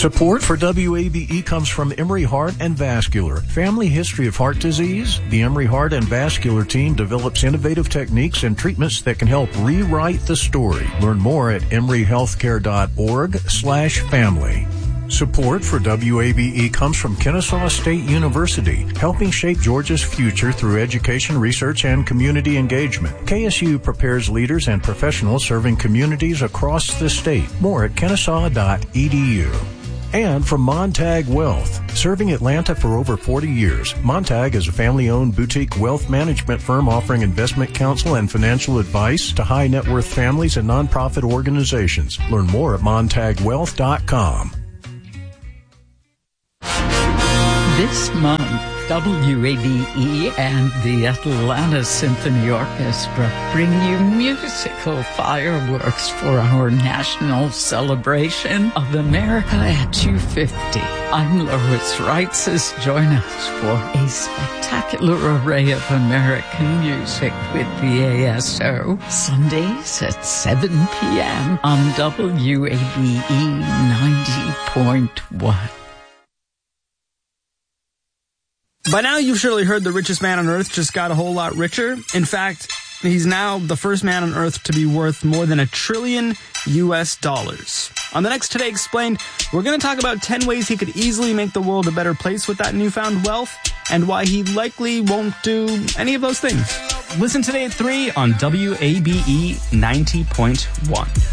Support for WABE comes from Emory Heart and Vascular. Family history of heart disease? The Emory Heart and Vascular team develops innovative techniques and treatments that can help rewrite the story. Learn more at emoryhealthcare.org/family. Support for WABE comes from Kennesaw State University, helping shape Georgia's future through education, research, and community engagement. KSU prepares leaders and professionals serving communities across the state. More at kennesaw.edu. And from Montag Wealth, serving Atlanta for over 40 years. Montag is a family-owned boutique wealth management firm offering investment counsel and financial advice to high-net-worth families and nonprofit organizations. Learn more at montagwealth.com. This month, WABE and the Atlanta Symphony Orchestra bring you musical fireworks for our national celebration of America at 250. I'm Lois Reitzes. Join us for a spectacular array of American music with the ASO. Sundays at 7 p.m. on WABE 90.1. By now, you've surely heard the richest man on earth just got a whole lot richer. In fact, he's now the first man on earth to be worth more than $1 trillion. On the next Today Explained, we're going to talk about 10 ways he could easily make the world a better place with that newfound wealth, and why he likely won't do any of those things. Listen today at 3 on WABE 90.1.